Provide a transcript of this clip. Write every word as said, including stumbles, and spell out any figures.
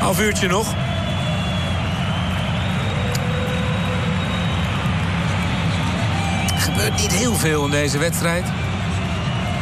Half uurtje nog. Er gebeurt niet heel veel in deze wedstrijd.